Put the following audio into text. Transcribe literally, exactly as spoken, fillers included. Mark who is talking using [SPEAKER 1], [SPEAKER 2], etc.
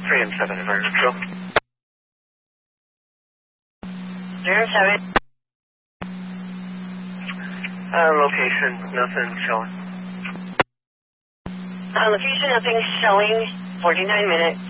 [SPEAKER 1] three and seven, emergency control.
[SPEAKER 2] three and seven.
[SPEAKER 1] Uh, location, nothing showing.
[SPEAKER 2] Uh, location, nothing showing. forty-nine minutes.